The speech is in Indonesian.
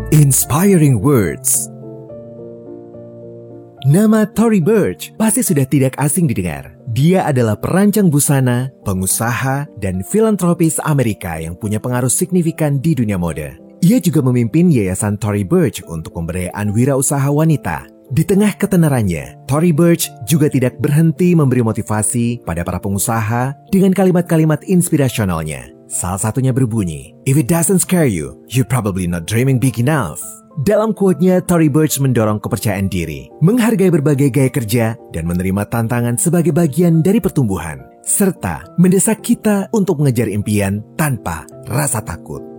Inspiring Words. Nama Tory Burch pasti sudah tidak asing didengar. Dia adalah perancang busana, pengusaha, dan filantropis Amerika yang punya pengaruh signifikan di dunia mode. Ia juga memimpin Yayasan Tory Burch untuk pemberdayaan wirausaha wanita. Di tengah ketenarannya, Tory Burch juga tidak berhenti memberi motivasi pada para pengusaha dengan kalimat-kalimat inspirasionalnya. Salah satunya berbunyi, "If it doesn't scare you, you're probably not dreaming big enough." Dalam quote-nya, Tory Burch mendorong kepercayaan diri, menghargai berbagai gaya kerja, dan menerima tantangan sebagai bagian dari pertumbuhan, serta mendesak kita untuk mengejar impian tanpa rasa takut.